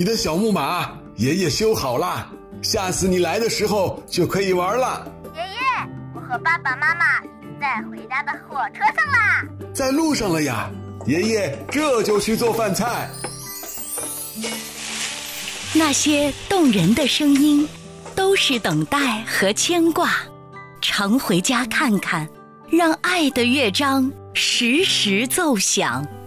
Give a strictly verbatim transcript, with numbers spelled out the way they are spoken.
你的小木马爷爷修好了，下次你来的时候就可以玩了。 爷爷，我和爸爸妈妈已经在回家的火车上啦。 在路上了呀，爷爷这就去做饭菜。 那些动人的声音，都是等待和牵挂。常回家看看，让爱的乐章时时奏响。